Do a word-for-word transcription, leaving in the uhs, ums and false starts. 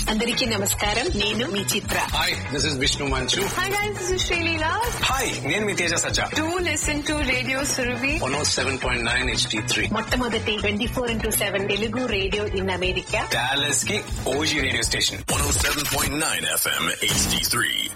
అందరికీ నమస్కారం. నేను మీ చిత్ర. హాయ్, దిస్ ఇస్ విష్ణు మంచు. Hi guys, this is Sreeleela. Hi, నేను మీ తేజ సజ్జా. Do listen to radio Surabhi one oh seven point nine H D three, మొట్టమొదటి twenty four into seven Telugu radio in America. Dallas కి OG radio station. One ఓ seven point nine F M H D three.